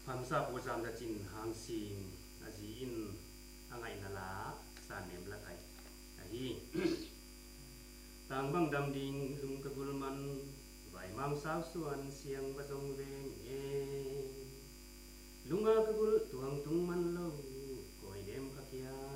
Phamsa pujam da chin hang sing aji in angai nala san nem la kai ahi tang bang dam ding lung ka gulman vai mang sao suan siang ba jong veng e